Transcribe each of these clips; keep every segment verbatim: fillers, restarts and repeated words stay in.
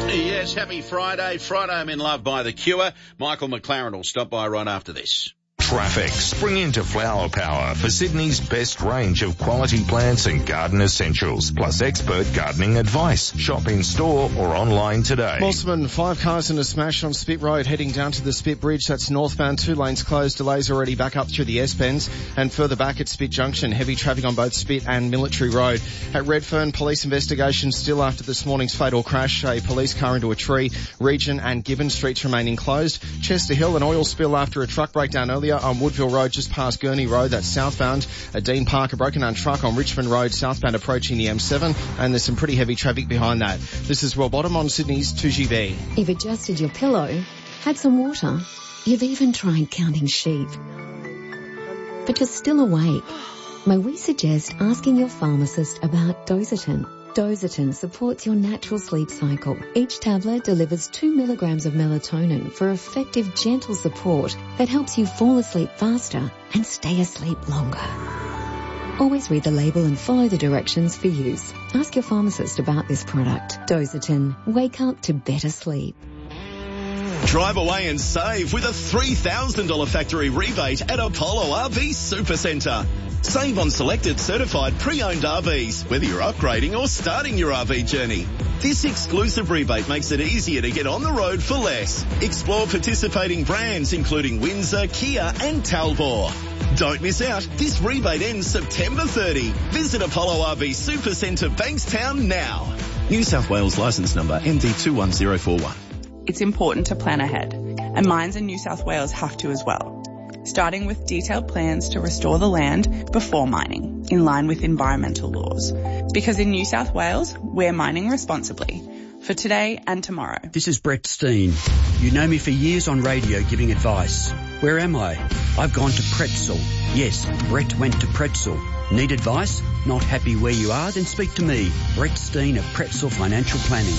Yes, happy Friday. Friday I'm in love by The Cure. Michael McLaren will stop by right after this. Traffic. Spring into Flower Power for Sydney's best range of quality plants and garden essentials, plus expert gardening advice. Shop in store or online today. Mosman, five cars in a smash on Spit Road heading down to the Spit Bridge. That's northbound, two lanes closed. Delays already back up through the S-Bends and further back at Spit Junction. Heavy traffic on both Spit and Military Road. At Redfern, police investigation still after this morning's fatal crash. A police car into a tree. Region and Gibbon Streets remaining closed. Chester Hill, an oil spill after a truck breakdown earlier on Woodville Road just past Gurney Road. That's southbound. A Dean Park, a broken down truck on Richmond Road southbound approaching the M seven, and there's some pretty heavy traffic behind that. This is Rob Bottom on Sydney's two G B. You've adjusted your pillow, had some water, you've even tried counting sheep, but you're still awake. May we suggest asking your pharmacist about Dositin. Dositin supports your natural sleep cycle. Each tablet delivers two milligrams of melatonin for effective, gentle support that helps you fall asleep faster and stay asleep longer. Always read the label and follow the directions for use. Ask your pharmacist about this product. Dositin. Wake up to better sleep. Drive away and save with a three thousand dollars factory rebate at Apollo R V Supercentre. Save on selected certified pre-owned R Vs, whether you're upgrading or starting your R V journey. This exclusive rebate makes it easier to get on the road for less. Explore participating brands including Windsor, Kia and Talbot. Don't miss out. This rebate ends September thirtieth. Visit Apollo R V Supercentre Bankstown now. New South Wales licence number M D two one zero four one. It's important to plan ahead, and mines in New South Wales have to as well. Starting with detailed plans to restore the land before mining, in line with environmental laws. Because in New South Wales, we're mining responsibly, for today and tomorrow. This is Brett Steen. You know me for years on radio giving advice. Where am I? I've gone to Pretzel. Yes, Brett went to Pretzel. Need advice? Not happy where you are? Then speak to me, Brett Steen of Pretzel Financial Planning.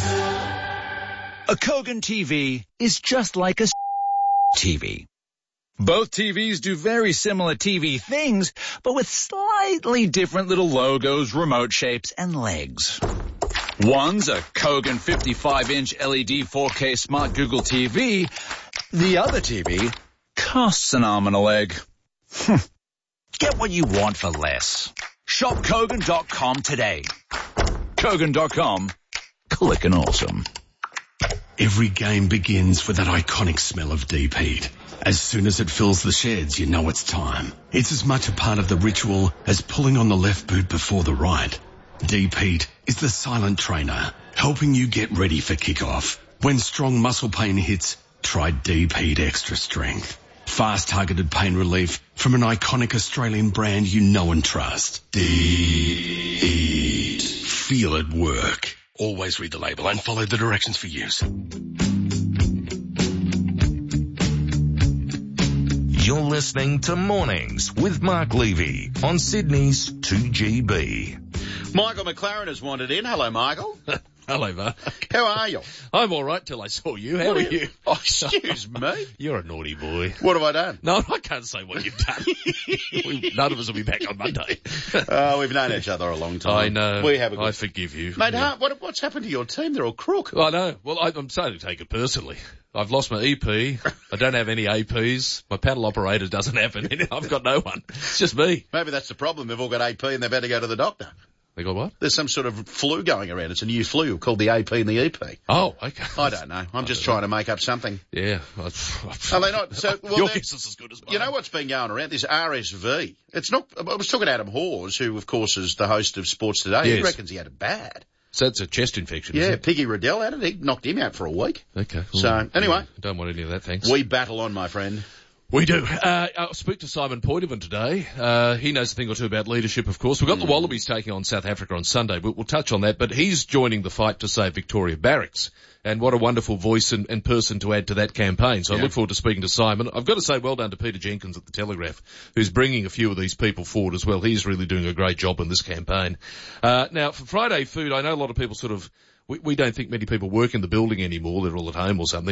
A Kogan T V is just like a T V. Both T Vs do very similar T V things, but with slightly different little logos, remote shapes, and legs. One's a Kogan fifty-five inch L E D four K Smart Google T V. The other T V costs an arm and a leg. Get what you want for less. Shop Kogan dot com today. Kogan dot com. Clickin' awesome. Every game begins with that iconic smell of deep heat. As soon as it fills the sheds, you know it's time. It's as much a part of the ritual as pulling on the left boot before the right. Deep heat is the silent trainer, helping you get ready for kickoff. When strong muscle pain hits, try Deep Heat Extra Strength. Fast targeted pain relief from an iconic Australian brand you know and trust. Deep Heat. Feel it work. Always read the label and follow the directions for use. You're listening to Mornings with Mark Levy on Sydney's two G B. Michael McLaren has wandered in. Hello, Michael. Hello, Mark. How are you? I'm all right till I saw you. How what are you? you? Oh, excuse me. You're a naughty boy. What have I done? No, I can't say what you've done. we, none of us will be back on Monday. Oh, we've known each other a long time. I know. We have a good... I forgive you. Mate, yeah. what, what's happened to your team? They're all crook. I know. Well, I, I'm starting to take it personally. I've lost my E P. I don't have any A Ps. My paddle operator doesn't have any. I've got no one. It's just me. Maybe that's the problem. They've all got A P and they've had to go to the doctor. They got what? There's some sort of flu going around. It's a new flu called the A P and the E P. Oh, okay. I don't know. I'm just trying to make up something. Yeah. Are they not? So, well, your guess is as good as mine. You know what's been going around? This R S V. It's not, I was talking to Adam Hawes, who of course is the host of Sports Today. Yes. He reckons he had it bad. So it's a chest infection, yeah, isn't it? Piggy Riddell had it. He knocked him out for a week. Okay. So, anyway. Yeah, don't want any of that, thanks. We battle on, my friend. We do. Uh, I'll speak to Simon Poitevin today. Uh, he knows a thing or two about leadership, of course. We've got mm. the Wallabies taking on South Africa on Sunday, but we'll touch on that. But he's joining the fight to save Victoria Barracks. And what a wonderful voice and, and person to add to that campaign. So yeah. I look forward to speaking to Simon. I've got to say well done to Peter Jenkins at the Telegraph, who's bringing a few of these people forward as well. He's really doing a great job in this campaign. Uh, now, for Friday food, I know a lot of people sort of, we, we don't think many people work in the building anymore. They're all at home or something.